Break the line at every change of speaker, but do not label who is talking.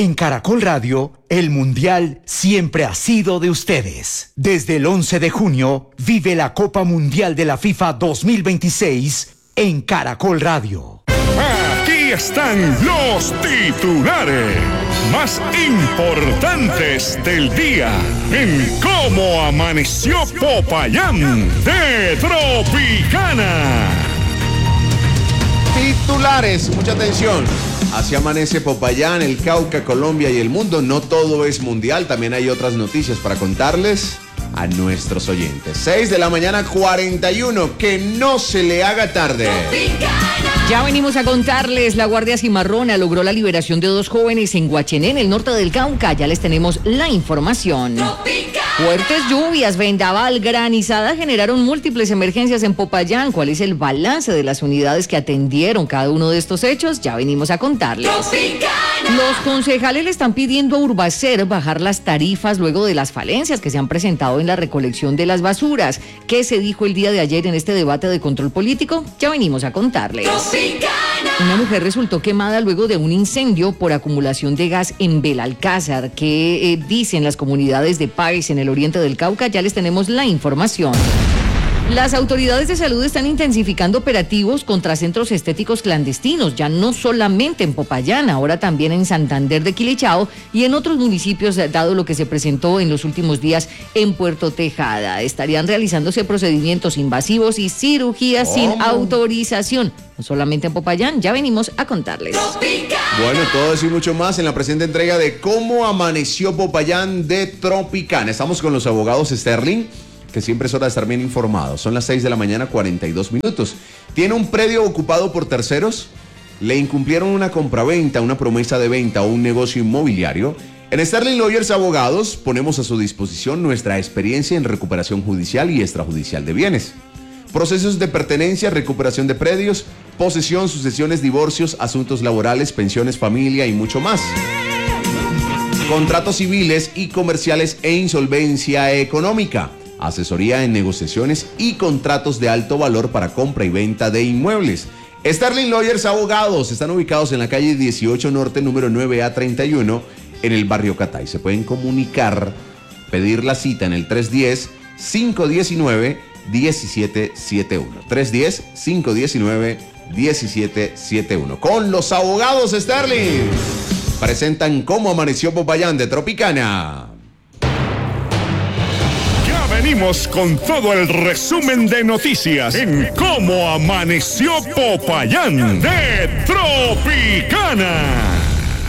En Caracol Radio, el Mundial siempre ha sido de ustedes. Desde el 11 de junio, vive la Copa Mundial de la FIFA 2026 en Caracol Radio.
Aquí están los titulares más importantes del día en Cómo Amaneció Popayán de Tropicana.
Titulares, mucha atención. Así amanece Popayán, el Cauca, Colombia y el mundo. No todo es mundial, también hay otras noticias para contarles a nuestros oyentes. 6:41 a.m, que no se le haga tarde.
Ya venimos a contarles, la Guardia Cimarrona logró la liberación de 2 jóvenes en Guachené, en el norte del Cauca. Ya les tenemos la información. Fuertes lluvias, vendaval, granizada generaron múltiples emergencias en Popayán. ¿Cuál es el balance de las unidades que atendieron cada uno de estos hechos? Ya venimos a contarles. Los concejales le están pidiendo a Urbacer bajar las tarifas luego de las falencias que se han presentado en la recolección de las basuras. ¿Qué se dijo el día de ayer en este debate de control político? Ya venimos a contarles. Una mujer resultó quemada luego de un incendio por acumulación de gas en Belalcázar. ¿Qué dicen las comunidades de Páez en el oriente del Cauca? Ya les tenemos la información. Las autoridades de salud están intensificando operativos contra centros estéticos clandestinos, ya no solamente en Popayán, ahora también en Santander de Quilichao y en otros municipios, dado lo que se presentó en los últimos días en Puerto Tejada. Estarían realizándose procedimientos invasivos y cirugías sin autorización, no solamente en Popayán, ya venimos a contarles.
Bueno, todo eso y mucho más en la presente entrega de Cómo Amaneció Popayán de Tropicana. Estamos con los abogados Sterling, que siempre es hora de estar bien informados. Son las 6:42 a.m. ¿Tiene un predio ocupado por terceros? ¿Le incumplieron una compraventa, una promesa de venta o un negocio inmobiliario? En Sterling Lawyers Abogados ponemos a su disposición nuestra experiencia en recuperación judicial y extrajudicial de bienes, procesos de pertenencia, recuperación de predios, posesión, sucesiones, divorcios, asuntos laborales, pensiones, familia y mucho más. Contratos civiles y comerciales e insolvencia económica. Asesoría en negociaciones y contratos de alto valor para compra y venta de inmuebles. Sterling Lawyers Abogados están ubicados en la calle 18 Norte, número 9A31, en el barrio Catay. Se pueden comunicar, pedir la cita en el 310-519-1771. 310-519-1771. Con los abogados Sterling. Presentan Cómo Amaneció Popayán de Tropicana.
Venimos con todo el resumen de noticias en Cómo Amaneció Popayán de Tropicana.